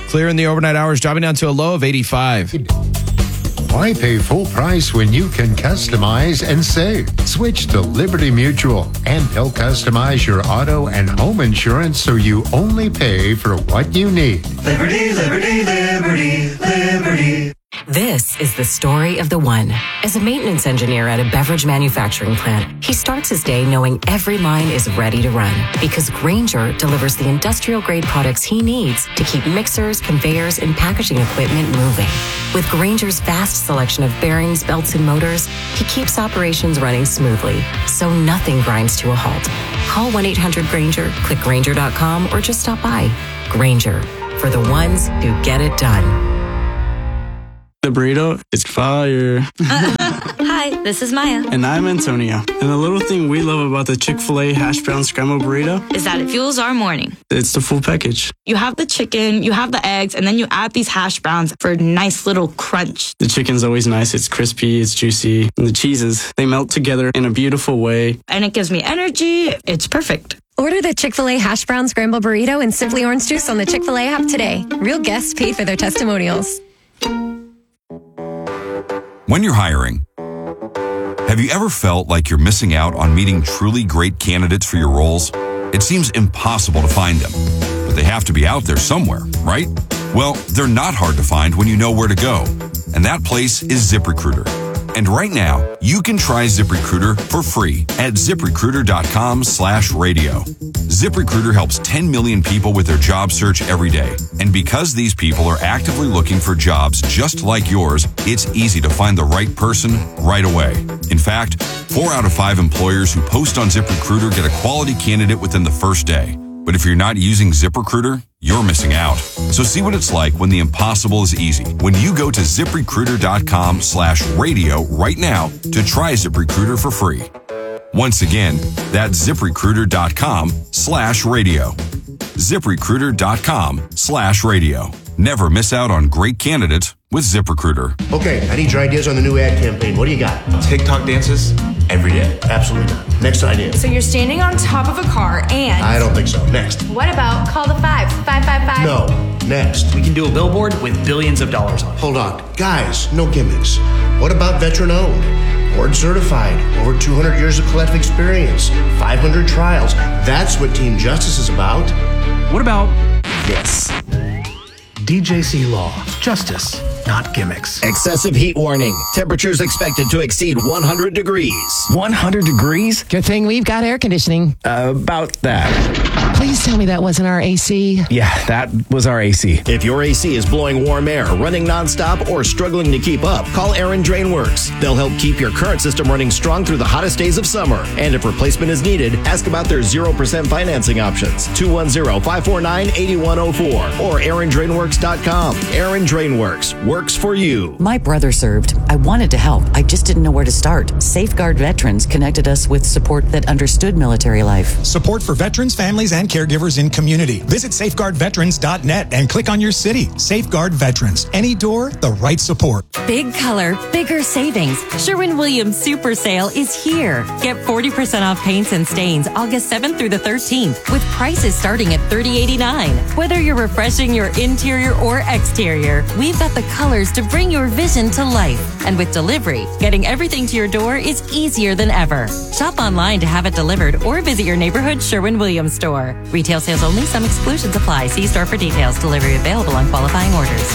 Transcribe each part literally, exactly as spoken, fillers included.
Clear in the overnight hours, dropping down to a low of eighty-five. Why pay full price when you can customize and save? Switch to Liberty Mutual, and they'll customize your auto and home insurance so you only pay for what you need. Liberty, liberty, liberty, liberty. This is the story of the one. As a maintenance engineer at a beverage manufacturing plant, he starts his day knowing every line is ready to run because Grainger delivers the industrial-grade products he needs to keep mixers, conveyors, and packaging equipment moving. With Grainger's vast selection of bearings, belts, and motors, he keeps operations running smoothly, so nothing grinds to a halt. Call one eight hundred Grainger, click Grainger dot com, or just stop by. Grainger, for the ones who get it done. The burrito is fire. Hi, this is Maya. And I'm Antonio. And the little thing we love about the Chick-fil-A hash brown scrambled burrito is that it fuels our morning. It's the full package. You have the chicken, you have the eggs, and then you add these hash browns for a nice little crunch. The chicken's always nice. It's crispy, it's juicy. And the cheeses, they melt together in a beautiful way. And it gives me energy. It's perfect. Order the Chick-fil-A hash brown scrambled burrito and Simply Orange Juice on the Chick-fil-A app today. Real guests paid for their testimonials. When you're hiring, have you ever felt like you're missing out on meeting truly great candidates for your roles? It seems impossible to find them, but they have to be out there somewhere, right? Well, they're not hard to find when you know where to go, and that place is ZipRecruiter. And right now, you can try ZipRecruiter for free at ZipRecruiter.com slash radio. ZipRecruiter helps ten million people with their job search every day. And because these people are actively looking for jobs just like yours, it's easy to find the right person right away. In fact, four out of five employers who post on ZipRecruiter get a quality candidate within the first day. But if you're not using ZipRecruiter, you're missing out. So see what it's like when the impossible is easy. When you go to ZipRecruiter.com slash radio right now to try ZipRecruiter for free. Once again, that's ZipRecruiter.com slash radio. ZipRecruiter.com slash radio. Never miss out on great candidates with ZipRecruiter. Okay, I need your ideas on the new ad campaign. What do you got? TikTok dances every day. Absolutely not. Next idea. So you're standing on top of a car and... I don't think so. Next. What about call the five? Five, five, five? No. Next. We can do a billboard with billions of dollars on it. Hold on. Guys, no gimmicks. What about veteran-owned? Board certified. Over two hundred years of collective experience. five hundred trials. That's what Team Justice is about. What about this? D J C Law. Justice, not gimmicks. Excessive heat warning. Temperatures expected to exceed one hundred degrees. one hundred degrees? Good thing we've got air conditioning. Uh, about that. Please tell me that wasn't our A C. Yeah, that was our A C. If your A C is blowing warm air, running nonstop, or struggling to keep up, call Aaron Drainworks. They'll help keep your current system running strong through the hottest days of summer. And if replacement is needed, ask about their zero percent financing options. two one zero, five four nine, eight one zero four or aaron drainworks dot com. Aaron Drainworks works for you. My brother served. I wanted to help. I just didn't know where to start. Safeguard Veterans connected us with support that understood military life. Support for veterans, families, and caregivers in community. Visit safeguard veterans dot net and click on your city. Safeguard Veterans. Any door, the right support. Big color, bigger savings. Sherwin-Williams Super Sale is here. Get forty percent off paints and stains August seventh through the thirteenth with prices starting at thirty eighty-nine. Whether you're refreshing your interior or exterior, we've got the colors to bring your vision to life. And with delivery, getting everything to your door is easier than ever. Shop online to have it delivered or visit your neighborhood Sherwin-Williams store. Retail sales only. Some exclusions apply. See store for details. Delivery available on qualifying orders.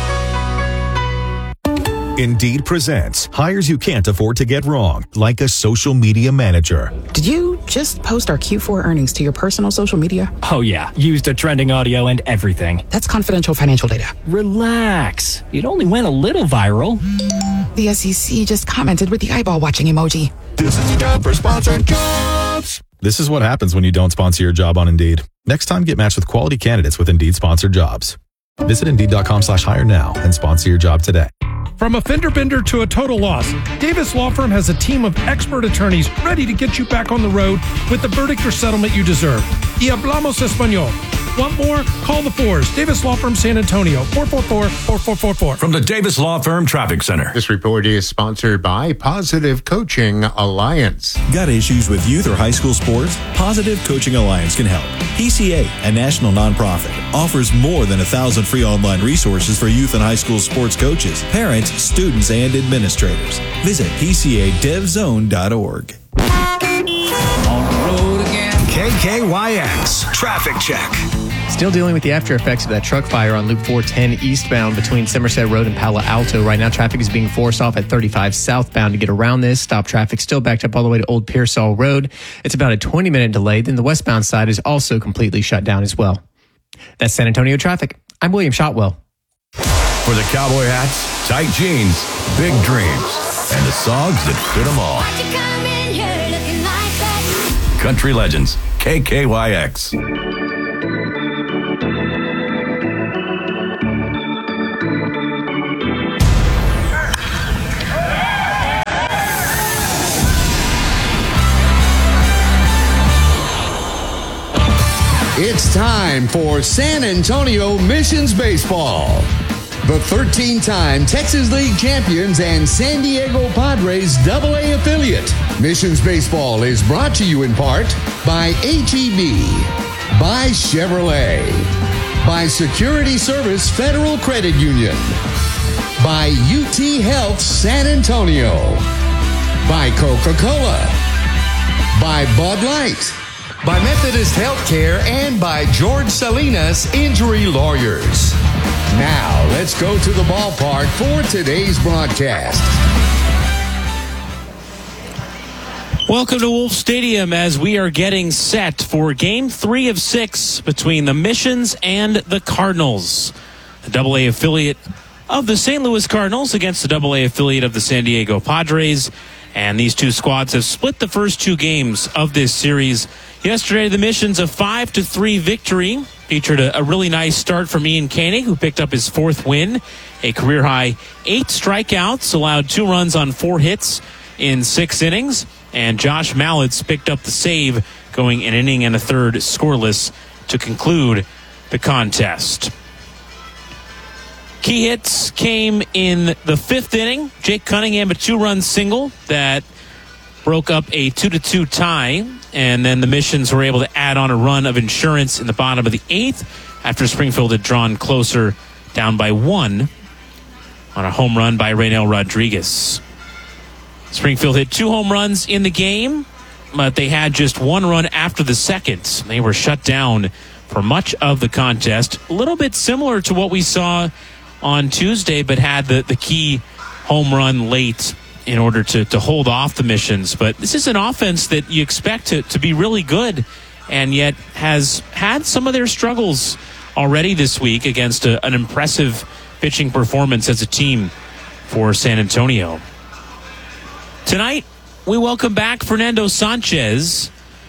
Indeed presents hires you can't afford to get wrong, like a social media manager. Did you just post our Q four earnings to your personal social media? Oh yeah, used the trending audio and everything. That's confidential financial data. Relax. It only went a little viral. The S E C just commented with the eyeball watching emoji. This is the job for sponsored jobs. This is what happens when you don't sponsor your job on Indeed. Next time, get matched with quality candidates with Indeed sponsored jobs. Visit Indeed.com slash hire now and sponsor your job today. From a fender bender to a total loss, Davis Law Firm has a team of expert attorneys ready to get you back on the road with the verdict or settlement you deserve. Y hablamos español. Want more? Call the fours. Davis Law Firm San Antonio, four four four, four four four four. From the Davis Law Firm Traffic Center. This report is sponsored by Positive Coaching Alliance. Got issues with youth or high school sports? Positive Coaching Alliance can help. P C A, a national nonprofit, offers more than a thousand free online resources for youth and high school sports coaches, parents, students, and administrators. Visit P C A dev zone dot org. K K Y X Traffic Check. Still dealing with the after effects of that truck fire on Loop four ten eastbound between Somerset Road and Palo Alto. Right now, traffic is being forced off at thirty-five southbound to get around this. Stop traffic still backed up all the way to Old Pearsall Road. It's about a twenty-minute delay. Then the westbound side is also completely shut down as well. That's San Antonio traffic. I'm William Shotwell. For the cowboy hats, tight jeans, big dreams, and the songs that fit them all. Country Legends, K K Y X. It's time for San Antonio Missions Baseball. The thirteen-time Texas League champions and San Diego Padres double A affiliate. Missions Baseball is brought to you in part by H E B, by Chevrolet, by Security Service Federal Credit Union, by U T Health San Antonio, by Coca-Cola, by Bud Light, by Methodist Healthcare, and by George Salinas Injury Lawyers. Now, let's go to the ballpark for today's broadcast. Welcome to Wolf Stadium as we are getting set for game three of six between the Missions and the Cardinals. The double A affiliate of the Saint Louis Cardinals against the double A affiliate of the San Diego Padres. And these two squads have split the first two games of this series. Yesterday, the Missions, a five to three victory, featured a, a really nice start from Ian Koenig, who picked up his fourth win, a career-high eight strikeouts, allowed two runs on four hits in six innings, and Josh Mallitz picked up the save, going an inning and a third scoreless to conclude the contest. Key hits came in the fifth inning. Jake Cunningham, a two-run single that broke up a two to two tie, and then the Missions were able to add on a run of insurance in the bottom of the eighth after Springfield had drawn closer, down by one on a home run by Raynel Rodriguez. Springfield hit two home runs in the game, but they had just one run after the second. They were shut down for much of the contest. A little bit similar to what we saw on Tuesday, but had the, the key home run late in order to, to hold off the Missions. But this is an offense that you expect to, to be really good, and yet has had some of their struggles already this week against a, an impressive pitching performance as a team for San Antonio. Tonight, we welcome back Fernando Sanchez,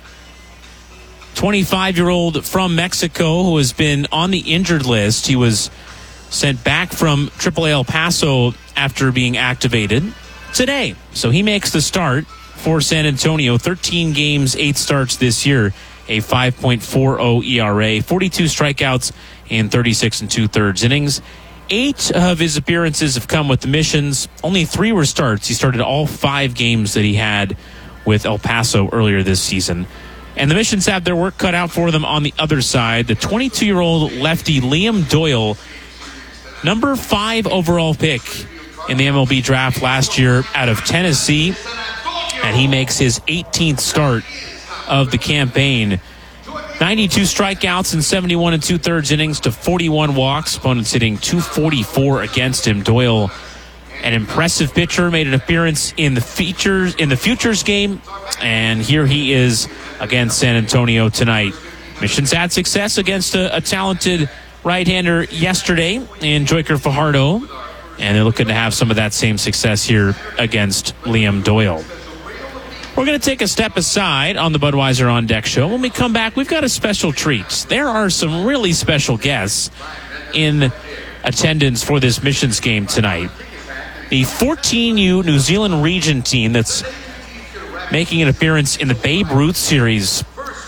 twenty-five-year-old from Mexico who has been on the injured list. He was sent back from triple A El Paso after being activated today. So he makes the start for San Antonio. thirteen games, eight starts this year, a five point four oh E R A, forty-two strikeouts in thirty-six and two-thirds innings. Eight of his appearances have come with the Missions. Only three were starts. He started all five games that he had with El Paso earlier this season. And the Missions have their work cut out for them on the other side. The twenty-two-year-old lefty Liam Doyle, number five overall pick in the M L B draft last year out of Tennessee, and he makes his eighteenth start of the campaign. ninety-two strikeouts in seventy-one and two-thirds innings to forty-one walks. Opponents hitting two forty-four against him. Doyle, an impressive pitcher, made an appearance in the features in the Futures game, and here he is against San Antonio tonight. Missions had success against a, a talented right-hander yesterday in Joyker Fajardo, and they're looking to have some of that same success here against Liam Doyle. We're going to take a step aside on the Budweiser On Deck show. When we come back, we've got a special treat. There are some really special guests in attendance for this Missions game tonight. The fourteen U New Zealand region team that's making an appearance in the Babe Ruth Series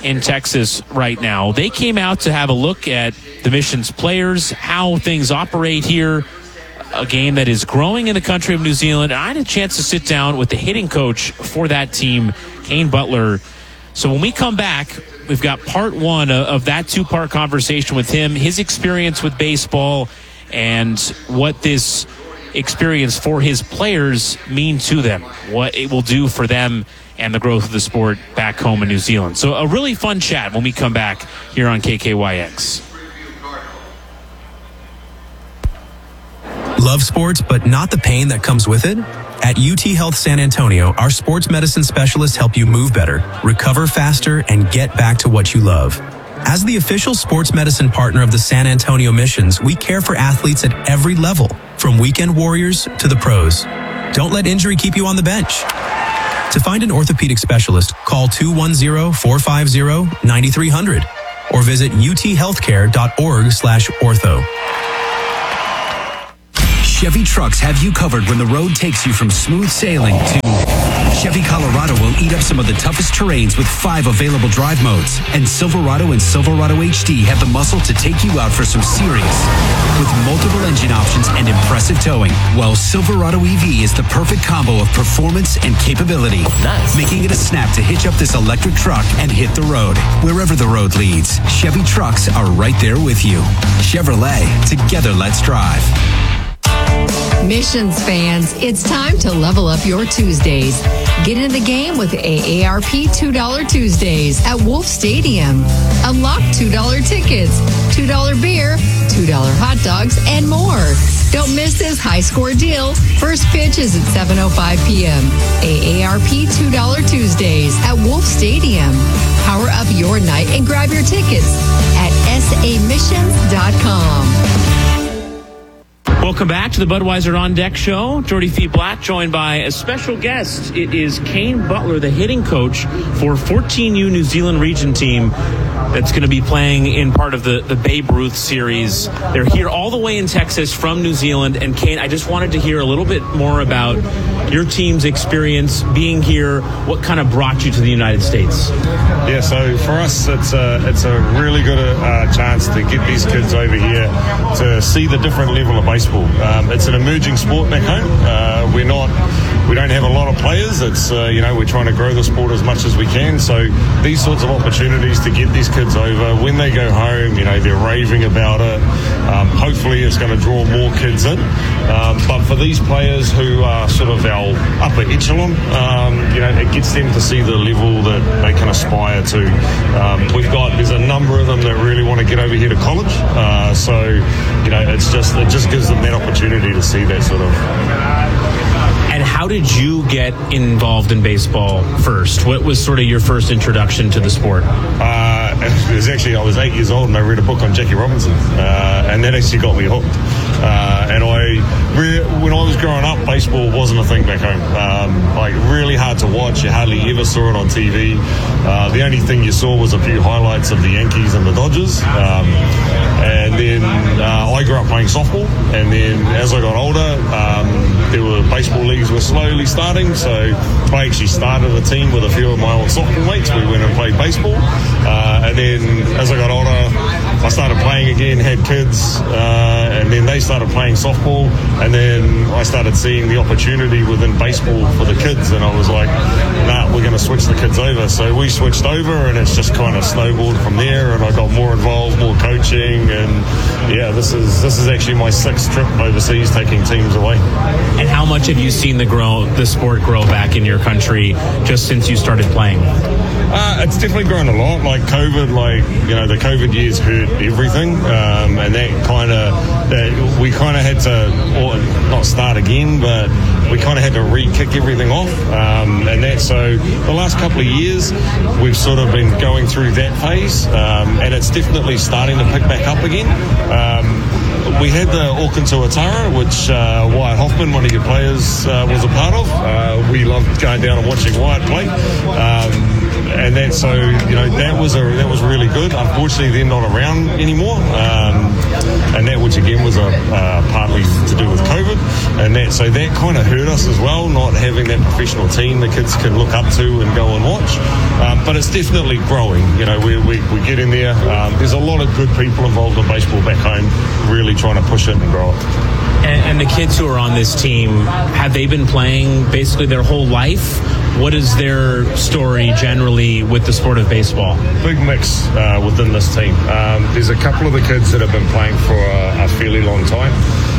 in Texas right now. They came out to have a look at the Mission's players, how things operate here, a game that is growing in the country of New Zealand. And I had a chance to sit down with the hitting coach for that team, Kane Butler. So when we come back, we've got part one of that two-part conversation with him, his experience with baseball, and what this experience for his players mean to them, what it will do for them and the growth of the sport back home in New Zealand. So a really fun chat when we come back here on K K Y X. Love sports, but not the pain that comes with it? At U T Health San Antonio, our sports medicine specialists help you move better, recover faster, and get back to what you love. As the official sports medicine partner of the San Antonio Missions, we care for athletes at every level, from weekend warriors to the pros. Don't let injury keep you on the bench. To find an orthopedic specialist, call two one zero, four five zero, nine three zero zero or visit uthealthcare.org slash ortho. Chevy trucks have you covered when the road takes you from smooth sailing to Chevy Colorado will eat up some of the toughest terrains with five available drive modes. And Silverado and Silverado H D have the muscle to take you out for some serious. With multiple engine options and impressive towing, while Silverado E V is the perfect combo of performance and capability. Nice. Making it a snap to hitch up this electric truck and hit the road. Wherever the road leads, Chevy trucks are right there with you. Chevrolet, together let's drive. Missions fans, it's time to level up your Tuesdays. Get into the game with A A R P two dollar Tuesdays at Wolf Stadium. Unlock two dollar tickets, two dollar beer, two dollar hot dogs, and more. Don't miss this high score deal. First pitch is at seven oh five p.m. A A R P two dollar Tuesdays at Wolf Stadium. Power up your night and grab your tickets at S A missions dot com. Welcome back to the Budweiser On Deck Show. Jordy Fee Black joined by a special guest. It is Kane Butler, the hitting coach for fourteen U New Zealand region team that's going to be playing in part of the, the Babe Ruth series. They're here all the way in Texas from New Zealand. And Kane, I just wanted to hear a little bit more about your team's experience being here. What kind of brought you to the United States? Yeah, so for us, it's a, it's a really good uh, chance to get these kids over here to see the different level of baseball. Um, it's an emerging sport back home. Uh, we're not, we don't have a lot of players. It's, uh, you know, we're trying to grow the sport as much as we can. So these sorts of opportunities to get these kids over, when they go home, you know, they're raving about it. Um, hopefully it's going to draw more kids in. Um, but for these players who are sort of our upper echelon, um, you know, it gets them to see the level that they can aspire to. Um, we've got, there's a number of them that really want to get over here to college. Uh, so, you know, it's just, it just gives them that opportunity to see that sort of. And how did you get involved in baseball first? What was sort of your first introduction to the sport? Uh, it was actually, I was eight years old and I read a book on Jackie Robinson, uh, and that actually got me hooked. Uh, and I, re- when I was growing up, baseball wasn't a thing back home. Um, like really hard to watch. You hardly ever saw it on T V. Uh, the only thing you saw was a few highlights of the Yankees and the Dodgers. Um, and then uh, I grew up playing softball. And then as I got older, um, there were baseball leagues were slowly starting. So I actually started a team with a few of my old softball mates. We went and played baseball. Uh, and then as I got older, I started playing again, had kids, uh, and then they started playing softball, and then I started seeing the opportunity within baseball for the kids, and I was like, nah, we're going to switch the kids over. So we switched over, and it's just kind of snowballed from there, and I got more involved, more coaching, and yeah, this is this is actually my sixth trip overseas taking teams away. And how much have you seen the grow the sport grow back in your country just since you started playing? Uh, it's definitely grown a lot. Like COVID, like, you know, the COVID years hurt everything. Um, and that kind of, we kind of had to, or not start again, but we kind of had to re-kick everything off. Um, and that, so the last couple of years, we've sort of been going through that phase. Um, and it's definitely starting to pick back up again. Um, we had the Auckland Tuatara, which uh, Wyatt Hoffman, one of your players, uh, was a part of. Uh, we loved going down and watching Wyatt play. Um, and that, so, you know, that was a, that was really good. Unfortunately, they're not around anymore. Um, and that, which again was a, uh, partly to do with COVID. and that so that kind of hurt us as well, not having that professional team the kids can look up to and go and watch. Um, but it's definitely growing. You know, we we we get in there. Um, there's a lot of good people involved in baseball back home, really trying to push it and grow it. And, and the kids who are on this team, have they been playing basically their whole life? What is their story generally with the sport of baseball? Big mix uh, within this team. Um, there's a couple of the kids that have been playing for a, a fairly long time.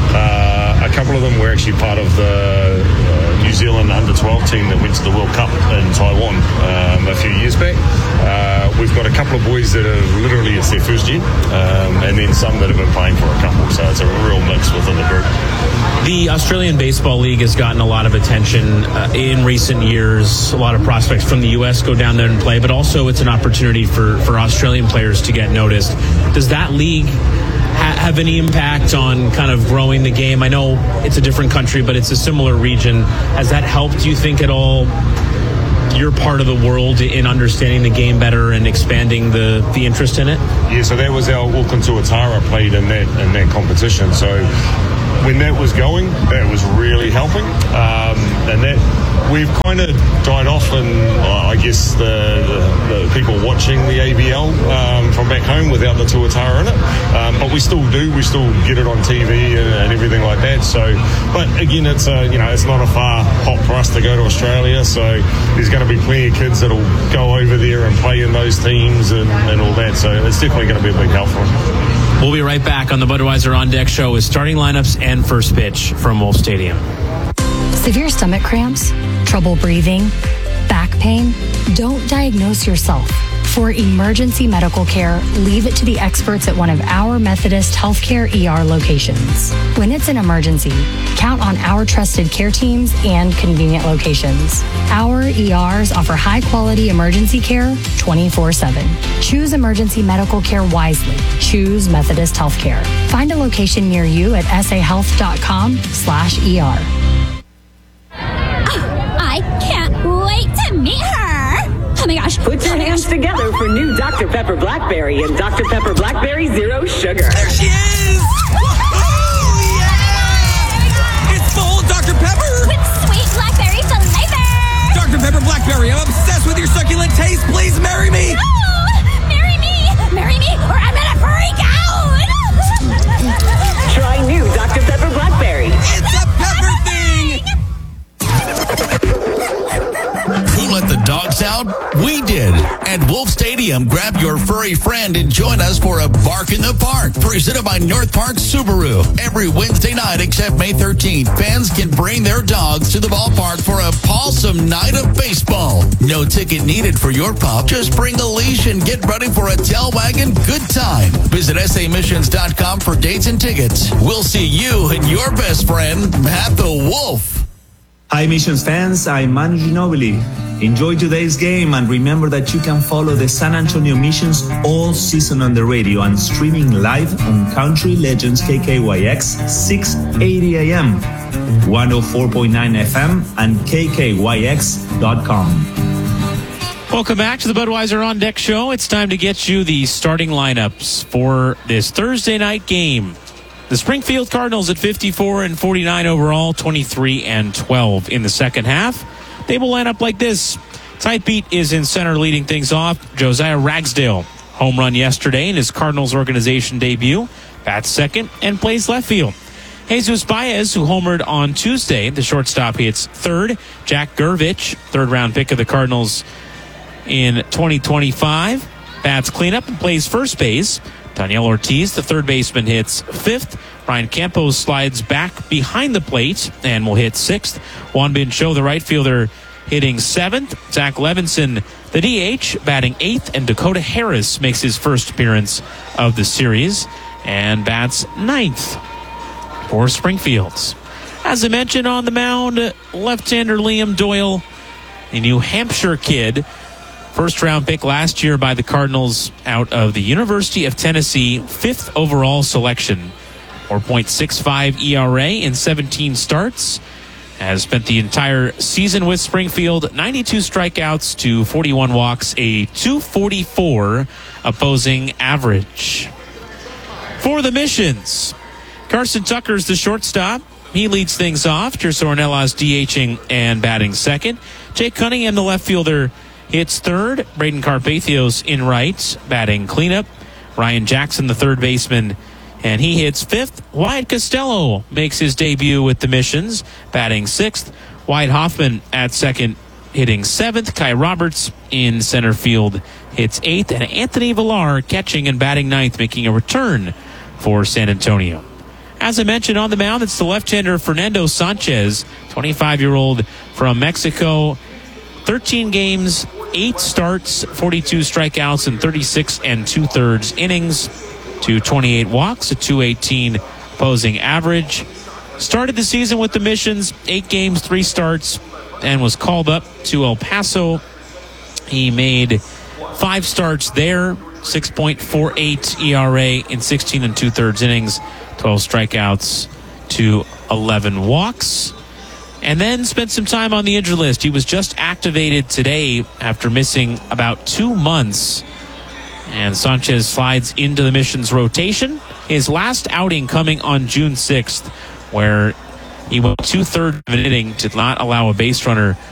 Uh, a couple of them were actually part of the uh, New Zealand under twelve team that went to the World Cup in Taiwan um, a few years back. Uh, we've got a couple of boys that are literally, it's their first year, um, and then some that have been playing for a couple, so it's a real mix within the group. The Australian Baseball League has gotten a lot of attention uh, in recent years. A lot of prospects from the U S go down there and play, but also it's an opportunity for, for Australian players to get noticed. Does that league ha- have any impact on kind of growing the game? I know it's a different country, but it's a similar region. Has that helped, you think, at all your part of the world in understanding the game better and expanding the, the interest in it? Yeah, so that was our Auckland Tuatara played in that in that competition. So when that was going, that was really helping. Um, and that we've kind of died off, and uh, I guess the, the, the people watching the A B L um, from back home without the Tuatara in it. Um, but we still do. We still get it on T V and, and everything like that. So, but again, it's a, you know, it's not a far hop for us to go to Australia. So there's going to be plenty of kids that'll go over there and play in those teams and, and all that. So it's definitely going to be a big help for them. We'll be right back on the Budweiser On Deck show with starting lineups and first pitch from Wolf Stadium. Severe stomach cramps, trouble breathing, back pain? Don't diagnose yourself. For emergency medical care, leave it to the experts at one of our Methodist Healthcare E R locations. When it's an emergency, count on our trusted care teams and convenient locations. Our E Rs offer high-quality emergency care twenty-four seven. Choose emergency medical care wisely. Choose Methodist Healthcare. Find a location near you at sahealth.com slash ER. I can't wait to meet her. Oh my gosh. Put your hands together for new Doctor Pepper Blackberry and Doctor Pepper Blackberry Zero Sugar. There she is! Woohoo! Yeah! It's full Doctor Pepper! With sweet blackberry flavor! Doctor Pepper Blackberry, I'm obsessed with your succulent taste. Please marry me! No! Marry me! Marry me or I'm gonna freak out! Try new Doctor Pepper Blackberry. It's a pepper thing! Who let the dogs out? We did. At Wolf Stadium, grab your furry friend and join us for a Bark in the Park, presented by North Park Subaru. Every Wednesday night except May thirteenth, fans can bring their dogs to the ballpark for a pawsome night of baseball. No ticket needed for your pup. Just bring a leash and get ready for a tail wagging good time. Visit S A missions dot com for dates and tickets. We'll see you and your best friend at the Wolf. Hi, Missions fans. I'm Manu Ginobili. Enjoy today's game and remember that you can follow the San Antonio Missions all season on the radio and streaming live on Country Legends K K Y X six eighty A M, one oh four point nine F M, and K K Y X dot com. Welcome back to the Budweiser On Deck show. It's time to get you the starting lineups for this Thursday night game. The Springfield Cardinals at fifty-four and forty-nine overall, twenty-three and twelve in the second half. They will line up like this. Type Beat is in center leading things off. Josiah Ragsdale, home run yesterday in his Cardinals organization debut, bats second and plays left field. Jesus Baez, who homered on Tuesday, the shortstop, hits third. Jack Gervich, third round pick of the Cardinals in twenty twenty-five, bats cleanup and plays first base. Daniel Ortiz, the third baseman, hits fifth. Ryan Campos slides back behind the plate and will hit sixth. Juan Bin Cho, the right fielder, hitting seventh. Zach Levinson, the D H, batting eighth. And Dakota Harris makes his first appearance of the series and bats ninth for Springfield's. As I mentioned on the mound, left-hander Liam Doyle, a New Hampshire kid, first round pick last year by the Cardinals out of the University of Tennessee, fifth overall selection. four point six five E R A in seventeen starts. Has spent the entire season with Springfield, ninety-two strikeouts to forty-one walks, a two forty-four opposing average. For the Missions, Carson Tucker's the shortstop. he leads things off. Tirso Ornelas DHing and batting second. Jake Cunningham, the left fielder, hits third. Braden Carpathios in right, batting cleanup. Ryan Jackson, the third baseman, and he hits fifth. Wyatt Costello makes his debut with the Missions, batting sixth. Wyatt Hoffman at second, hitting seventh. Kai Roberts in center field hits eighth. And Anthony Villar catching and batting ninth, making a return for San Antonio. As I mentioned on the mound, it's the left-hander Fernando Sanchez, twenty-five-year-old from Mexico. thirteen games, eight starts, forty-two strikeouts, and thirty-six and two-thirds innings to twenty-eight walks, a two eighteen opposing average. Started the season with the Missions, eight games, three starts, and was called up to El Paso. He made five starts there, six point four eight E R A in sixteen and two-thirds innings, twelve strikeouts to eleven walks. And then spent some time on the injured list. He was just activated today after missing about two months. And Sanchez slides into the Missions rotation. His last outing coming on June sixth, where he went two-thirds of an inning, did not allow a base runner